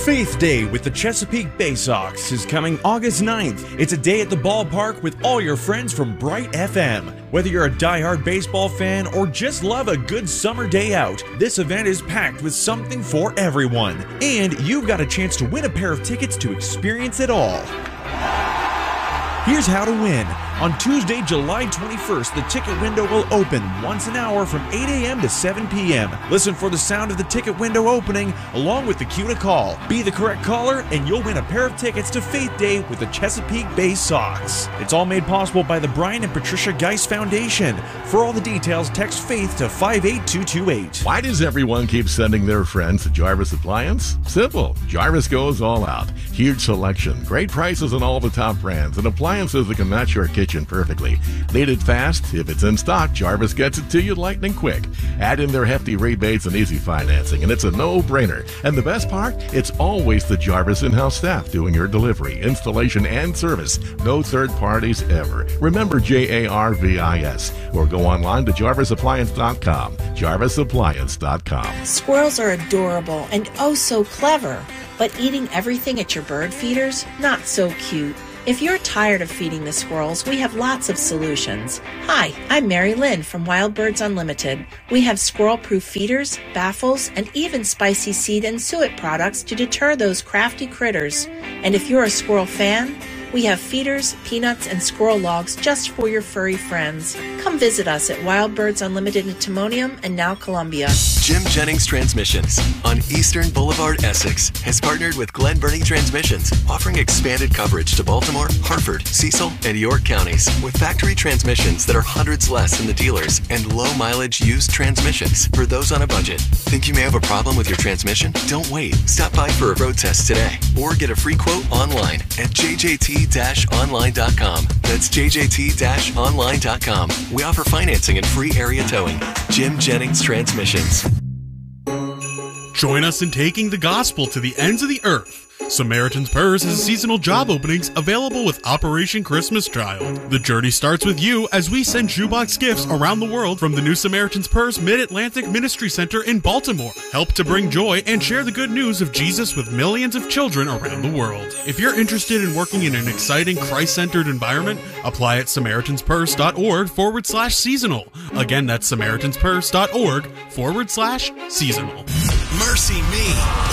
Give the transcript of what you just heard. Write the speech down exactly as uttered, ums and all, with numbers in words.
Faith Day with the Chesapeake Bay Sox is coming August ninth. It's a day at the ballpark with all your friends from Bright F M. Whether you're a diehard baseball fan or just love a good summer day out, this event is packed with something for everyone. And you've got a chance to win a pair of tickets to experience it all. Here's how to win. On Tuesday, July twenty-first, the ticket window will open once an hour from eight a m to seven p m Listen for the sound of the ticket window opening along with the cue to call. Be the correct caller and you'll win a pair of tickets to Faith Day with the Chesapeake Bay Sox. It's all made possible by the Brian and Patricia Geis Foundation. For all the details, text FAITH to five eight two two eight. Why does everyone keep sending their friends to Jarvis Appliance? Simple. Jarvis goes all out. Huge selection, great prices on all the top brands, and appliances that can match your kitchen perfectly. Need it fast? If it's in stock, Jarvis gets it to you lightning quick. Add in their hefty rebates and easy financing, and it's a no-brainer. And the best part? It's always the Jarvis in-house staff doing your delivery, installation, and service. No third parties ever. Remember J A R V I S, or go online to jarvis appliance dot com. jarvis appliance dot com. Squirrels are adorable and oh so clever, but eating everything at your bird feeders? Not so cute. If you're tired of feeding the squirrels, we have lots of solutions. Hi, I'm Mary Lynn from Wild Birds Unlimited. We have squirrel-proof feeders, baffles, and even spicy seed and suet products to deter those crafty critters. And if you're a squirrel fan, we have feeders, peanuts, and squirrel logs just for your furry friends. Come visit us at Wild Birds Unlimited in Timonium and now Columbia. Jim Jennings Transmissions on Eastern Boulevard, Essex, has partnered with Glen Burnie Transmissions, offering expanded coverage to Baltimore, Hartford, Cecil, and York counties with factory transmissions that are hundreds less than the dealers and low-mileage used transmissions for those on a budget. Think you may have a problem with your transmission? Don't wait. Stop by for a road test today or get a free quote online at j j t dash online dot com. That's j j t dash online dot com. We offer financing and free area towing. Jim Jennings Transmissions. Join us in taking the gospel to the ends of the earth. Samaritan's Purse has seasonal job openings available with Operation Christmas Child. The journey starts with you as we send shoebox gifts around the world from the new Samaritan's Purse Mid-Atlantic Ministry Center in Baltimore. Help to bring joy and share the good news of Jesus with millions of children around the world. If you're interested in working in an exciting Christ-centered environment, apply at SamaritansPurse.org forward slash seasonal. Again, that's SamaritansPurse.org forward slash seasonal. Mercy Me.